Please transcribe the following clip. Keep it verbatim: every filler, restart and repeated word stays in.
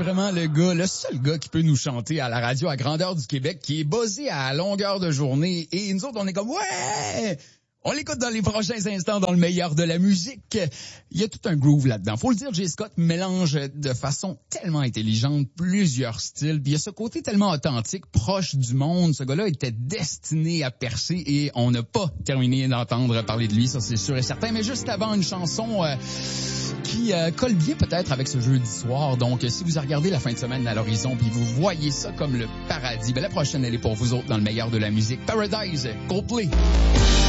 vraiment le gars, le seul gars qui peut nous chanter à la radio à grandeur du Québec, qui est buzzé à longueur de journée. Et nous autres, on est comme, ouais! On l'écoute dans les prochains instants dans le meilleur de la musique. Il y a tout un groove là-dedans. Faut le dire, J. Scott mélange de façon tellement intelligente plusieurs styles. Puis il y a ce côté tellement authentique, proche du monde. Ce gars-là était destiné à percer et on n'a pas terminé d'entendre parler de lui, ça c'est sûr et certain. Mais juste avant, une chanson euh, qui euh, colle bien peut-être avec ce jeudi soir. Donc, si vous regardez la fin de semaine à l'horizon puis vous voyez ça comme le paradis, ben la prochaine, elle est pour vous autres dans le meilleur de la musique. Paradise, Coldplay.